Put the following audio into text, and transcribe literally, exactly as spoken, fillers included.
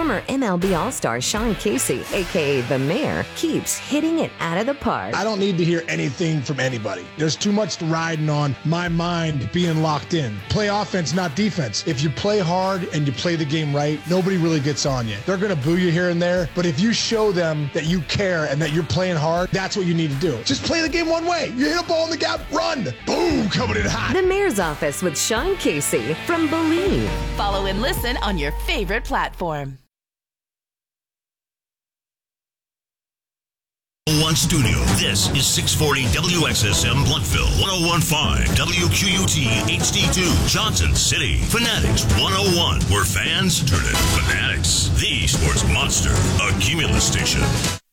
Former M L B All-Star Sean Casey, a k a. The Mayor, keeps hitting it out of the park. I don't need to hear anything from anybody. There's too much riding on my mind being locked in. Play offense, not defense. If you play hard and you play the game right, nobody really gets on you. They're going to boo you here and there, but if you show them that you care and that you're playing hard, that's what you need to do. Just play the game one way. You hit a ball in the gap, run. Boom, coming in hot. The Mayor's Office with Sean Casey from Believe. Follow and listen on your favorite platform. One Studio. This is six forty W X S M Bluffville, one oh one point five W Q U T H D two Johnson City. Fanatics one oh one, where fans turn into fanatics. The Sports Monster, a Cumulus station.